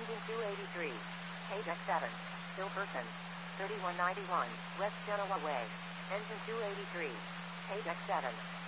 Engine 283. Page X7. Still person. 3191, West Genoa Way. Engine 283. Page X7.